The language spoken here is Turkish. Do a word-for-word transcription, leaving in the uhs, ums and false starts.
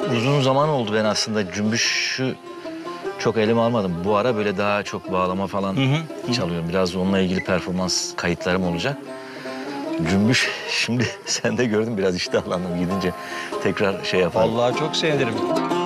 uzun zaman oldu ben aslında cümbüşü çok elime almadım. Bu ara böyle daha çok bağlama falan Hı hı, hı. çalıyorum. Biraz onunla ilgili performans kayıtlarım olacak. Cümbüş şimdi sen de gördün biraz iştahlandım gidince tekrar şey yapalım. Vallahi çok sevinirim.